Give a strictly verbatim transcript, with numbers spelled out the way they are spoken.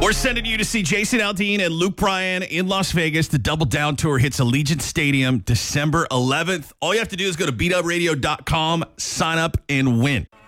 We're sending you to see Jason Aldean and Luke Bryan in Las Vegas. The Double Down Tour hits Allegiant Stadium December eleventh. All you have to do is go to beat up radio dot com, sign up, and win.